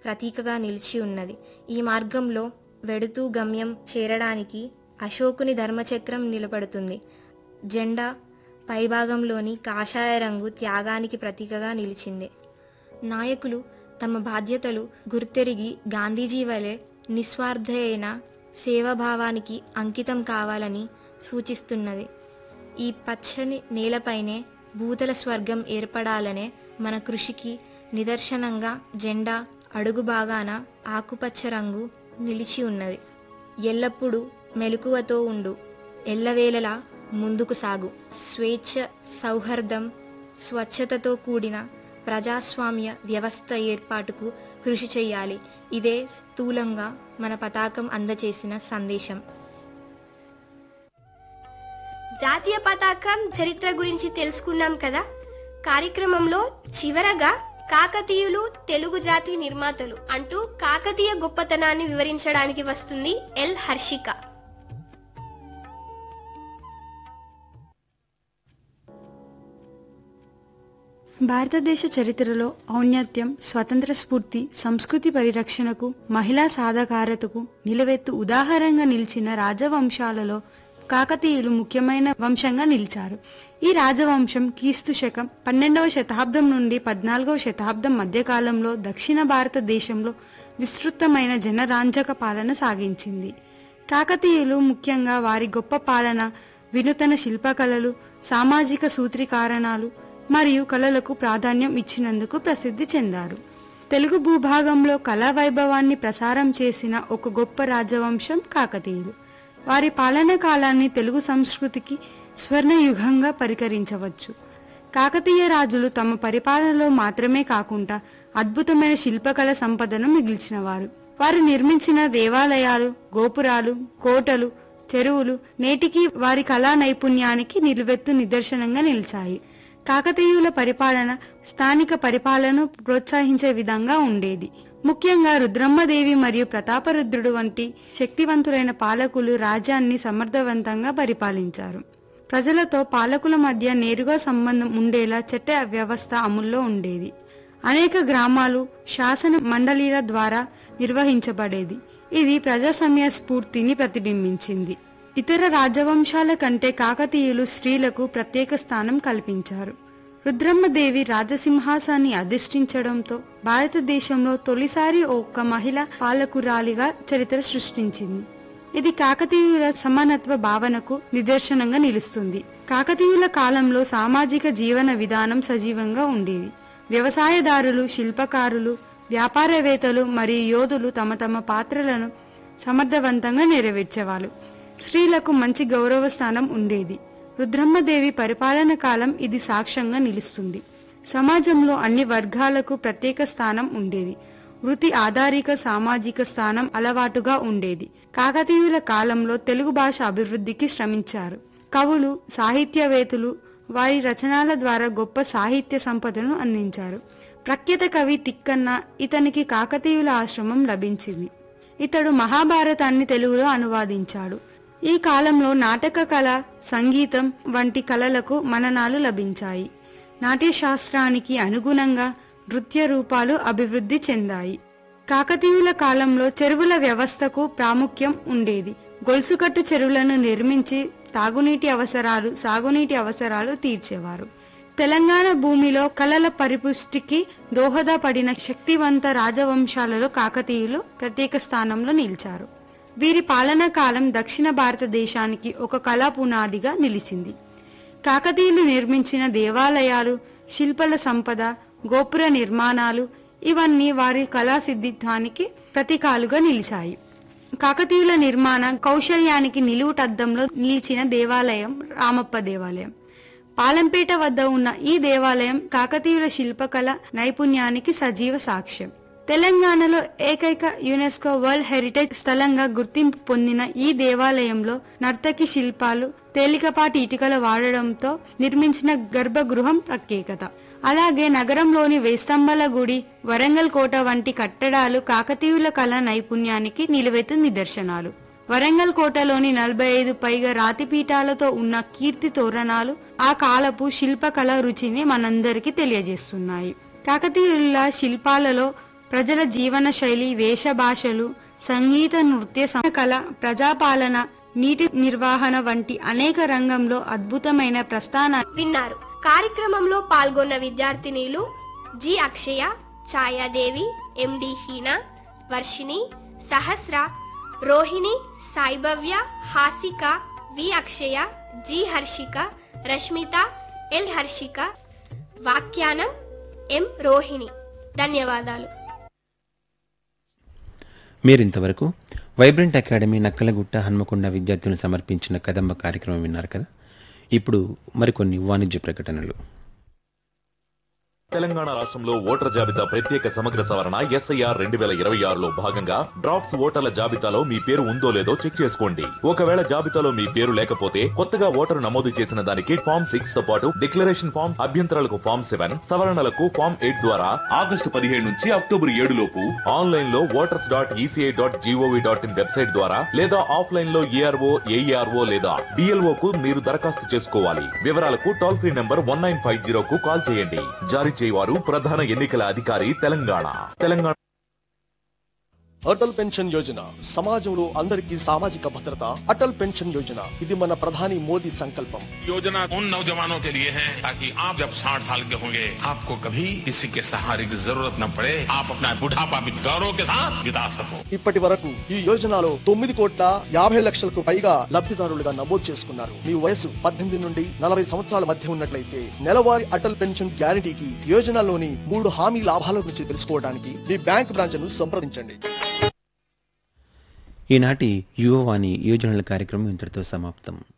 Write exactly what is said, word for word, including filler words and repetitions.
ప్రతీకగా నిలిచి ఉన్నది. ఈ మార్గంలో వెడుతూ గమ్యం చేరడానికి అశోకుని ధర్మచక్రం నిలబడుతుంది. జెండా పైభాగంలోని కాషాయ రంగు త్యాగానికి ప్రతీకగా నిలిచింది. నాయకులు తమ బాధ్యతలు గుర్తెరిగి గాంధీజీ వలె నిస్వార్థమైన సేవాభావానికి అంకితం కావాలని సూచిస్తున్నది. ఈ పచ్చని నేలపైనే భూతల స్వర్గం ఏర్పడాలనే మన కృషికి నిదర్శనంగా జెండా అడుగు భాగాన ఆకుపచ్చ రంగు నిలిచి ఉన్నది. ఎల్లప్పుడూ మెలకువతో ఉండు, ఎల్లవేళలా ముందుకు సాగు, స్వేచ్ఛ, సౌహార్దం, స్వచ్ఛతతో కూడిన ప్రజాస్వామ్య వ్యవస్థ ఏర్పాటుకు కృషి చేయాలి. ఇదే స్థూలంగా మన పతాకం అందచేసిన సందేశం. జాతీయ పతాకం చరిత్ర గురించి తెలుసుకున్నాం కదా. కార్యక్రమంలో చివరగా కాకతీయులు తెలుగు జాతి నిర్మాతలు అంటూ కాకతీయ గొప్పతనాన్ని వివరించడానికి వస్తుంది ఎల్ హర్షిక. భారతదేశ చరిత్రలో ఔన్నత్యం, స్వతంత్ర స్ఫూర్తి, సంస్కృతి పరిరక్షణకు, మహిళా సాధకారతకు నిలవెత్తు ఉదాహరణగా నిలిచిన రాజవంశాలలో కాకతీయులు ముఖ్యమైన వంశంగా నిలిచారు. ఈ రాజవంశం క్రీస్తు శకం పన్నెండవ శతాబ్దం నుండి పద్నాలుగవ శతాబ్దం మధ్యకాలంలో దక్షిణ భారతదేశంలో విస్తృతమైన జనరాంజక పాలన సాగించింది. కాకతీయులు ముఖ్యంగా వారి గొప్ప పాలన, వినూతన శిల్పకళలు, సామాజిక సూత్రీకరణలు మరియు కళలకు ప్రాధాన్యం ఇచ్చినందుకు ప్రసిద్ధి చెందారు. తెలుగు భూభాగంలో కళా వైభవాన్ని ప్రసారం చేసిన ఒక గొప్ప రాజవంశం కాకతీయులు. వారి పాలనా కాలాన్ని తెలుగు సంస్కృతికి స్వర్ణయుగంగా పరిగణించవచ్చు. కాకతీయ రాజులు తమ పరిపాలనలో మాత్రమే కాకుండా అద్భుతమైన శిల్పకళ సంపదను మిగిల్చినవారు. వారు నిర్మించిన దేవాలయాలు, గోపురాలు, కోటలు, చెరువులు నేటికి వారి కళా నైపుణ్యానికి నిలువెత్తు నిదర్శనంగా నిలిచాయి. కాకతీయుల పరిపాలన స్థానిక పరిపాలనను ప్రోత్సహించే విధంగా ఉండేది. ముఖ్యంగా రుద్రమ్మదేవి మరియు ప్రతాపరుద్రుడు వంటి శక్తివంతులైన పాలకులు రాజ్యాన్ని సమర్థవంతంగా పరిపాలించారు. ప్రజలతో పాలకుల మధ్య నేరుగా సంబంధం ఉండేలా చట్ట వ్యవస్థ అమల్లో ఉండేది. అనేక గ్రామాలు శాసన మండలిల ద్వారా నిర్వహించబడేది. ఇది ప్రజాస్వామ్య స్ఫూర్తిని ప్రతిబింబించింది. ఇతర రాజవంశాల కంటే కాకతీయులు స్త్రీలకు ప్రత్యేక స్థానం కల్పించారు. రుద్రమ్మదేవి రాజసింహాసాన్ని అధిష్ఠించడంతో భారతదేశంలో తొలిసారి ఒక మహిళ పాలకురాలిగా చరిత్ర సృష్టించింది. ఇది కాకతీయుల సమానత్వ భావనకు నిదర్శనంగా నిలుస్తుంది. కాకతీయుల కాలంలో సామాజిక జీవన విధానం సజీవంగా ఉండేది. వ్యవసాయదారులు, శిల్పకారులు, వ్యాపారవేత్తలు మరియు యోధులు తమ తమ పాత్రలను సమర్థవంతంగా నెరవేర్చేవాళ్ళు. స్త్రీలకు మంచి గౌరవ స్థానం ఉండేది. రుద్రమ్మదేవి పరిపాలన కాలం ఇది సాక్ష్యంగా నిలుస్తుంది. సమాజంలో అన్ని వర్గాలకు ప్రత్యేక స్థానం ఉండేది. వృత్తి ఆధారిత సామాజిక స్థానం అలవాటుగా ఉండేది. కాకతీయుల కాలంలో తెలుగు భాష అభివృద్ధికి శ్రమించారు. కవులు, సాహిత్యవేత్తలు వారి రచనల ద్వారా గొప్ప సాహిత్య సంపదను అందించారు. ప్రఖ్యాత కవి తిక్కన్న, ఇతనికి కాకతీయుల ఆశ్రమం లభించింది. ఇతడు మహాభారతాన్ని తెలుగులో అనువాదించాడు. ఈ కాలంలో నాటక కళ, సంగీతం వంటి కళలకు మననాలు లభించాయి. నాట్యశాస్త్రానికి అనుగుణంగా నృత్య రూపాలు అభివృద్ధి చెందాయి. కాకతీయుల కాలంలో చెరువుల వ్యవస్థకు ప్రాముఖ్యం ఉండేది. గొలుసుకట్టు చెరువులను నిర్మించి తాగునీటి అవసరాలు, సాగునీటి అవసరాలు తీర్చేవారు. తెలంగాణ భూమిలో కళల పరిపుష్టికి దోహదపడిన శక్తివంత రాజవంశాలలో కాకతీయులు ప్రత్యేక స్థానంలో నిలిచారు. వీరి పాలనా కాలం దక్షిణ భారతదేశానికి ఒక కళా పునాదిగా నిలిచింది. కాకతీయులు నిర్మించిన దేవాలయాలు, శిల్పల సంపద, గోపుర నిర్మాణాలు ఇవన్నీ వారి కళా సిద్ధిత్వానికి ప్రతీకాలుగా నిలిచాయి. కాకతీయుల నిర్మాణ కౌశల్యానికి నిలువుటద్దంలో నిలిచిన దేవాలయం రామప్ప దేవాలయం. పాలంపేట వద్ద ఉన్న ఈ దేవాలయం కాకతీయుల శిల్పకళ నైపుణ్యానికి సజీవ సాక్ష్యం. తెలంగాణలో ఏకైక యునెస్కో వరల్డ్ హెరిటేజ్ స్థలంగా గుర్తింపు పొందిన ఈ దేవాలయంలో నర్తకి శిల్పాలు, తేలికపాటి ఇటుకలు వాడడంతో నిర్మించిన గర్భగృహం ప్రత్యేకత. అలాగే నగరంలోని వేస్తంభల గుడి, వరంగల్ కోట వంటి కట్టడాలు కాకతీయుల కళ నైపుణ్యానికి నిలువెత్తు నిదర్శనాలు. వరంగల్ కోటలోని నలభై ఐదు పైగా రాతిపీఠాలతో ఉన్న కీర్తి తోరణాలు ఆ కాలపు శిల్పకళ రుచిని మనందరికీ తెలియజేస్తున్నాయి. కాకతీయుల శిల్పాలలో ప్రజల జీవన శైలి, వేషభాషలు, సంగీత, నృత్య, సం- కళ, ప్రజాపాలన, నీటి నిర్వహణ వంటి అనేక రంగంలో అద్భుతమైన ప్రస్థాన విన్నారు. కార్యక్రమంలో పాల్గొన్న విద్యార్థినీలు జి అక్షయ, ఛాయాదేవి, ఎండి హీనా, వర్షిణి, సహస్ర, రోహిణి, సాయిభవ్య, హాసిక, వి అక్షయ, జి హర్షిక, రష్మిత, ఎల్ హర్షిక, వాక్యానం, ఎం రోహిణి. ధన్యవాదాలు. మీరింతవరకు వైబ్రెంట్ అకాడమీ నక్కలగుట్ట హన్మకొండ విద్యార్థులు సమర్పించిన కదంబ కార్యక్రమం విన్నారు కదా. ఇప్పుడు మరికొన్ని వాణిజ్య ప్రకటనలు. తెలంగాణ రాష్ట్రంలో ఓటర్ల జాబితా ప్రత్యేక సమగ్ర సవరణ ఎస్ఐఆర్ రెండు వేల ఇరవై ఆరులో భాగంగా డ్రాఫ్ట్స్ ఓటర్ల జాబితాలో మీ పేరు ఉందో లేదో చెక్ చేసుకోండి. ఒకవేళ జాబితాలో మీ పేరు లేకపోతే కొత్తగా ఓటరు నమోదు చేసిన దానికి ఫామ్ సిక్స్ తో పాటు డిక్లరేషన్ ఫామ్, అభ్యంతరాలకు ఫామ్ సెవెన్, సవరణలకు ఫామ్ ఎయిట్ ద్వారా ఆగస్టు పదిహేడు నుంచి అక్టోబర్ ఏడు లోపు ఆన్లైన్ లో voters dot ECI dot GOV dot in website ద్వారా లేదా ఆఫ్లైన్ లో ఏఆర్ఓ, ఏఈఆర్ఓ లేదా డిఎల్ఓ కు మీరు దరఖాస్తు చేసుకోవాలి. వివరాలకు toll free number one nine five zero కు కాల్ చేయండి. జారీ చేయవారు ప్రధాన ఎన్నికల అధికారి తెలంగాణ. తెలంగాణ అటల్ పెన్షన్ యోజన సమాజంలో అందరికీ సామాజిక భద్రత. అటల్ పెన్షన్ యోజన ఇది మన ప్రధాని మోదీ సంకల్పం. योजना उन नौजवानों के लिए है ताकि आप जब साठ साल के होंगे आपको कभी किसी के सहारे की जरूरत न पड़े, आप अपना बुढ़ापा भी गौरव के साथ बिता सको. ఇప్పటి వరకు ఈ యోజనలో తొమ్మిది కోట్ల యాభై లక్షలకు పైగా లబ్ధిదారులుగా నమోదు చేసుకున్నారు. మీ వయసు పద్దెనిమిది నుండి నలభై సంవత్సరాల మధ్య ఉన్నట్లయితే నెలవారీ అటల్ పెన్షన్ గ్యారంటీకి యోజనలోని మూడు హామీ లాభాల గురించి తెలుసుకోవడానికి మీ బ్యాంక్ బ్రాంచ్ ను సంప్రదించండి. ఈనాటి యువవాణి యోజనల కార్యక్రమం ఇంతటితో సమాప్తం.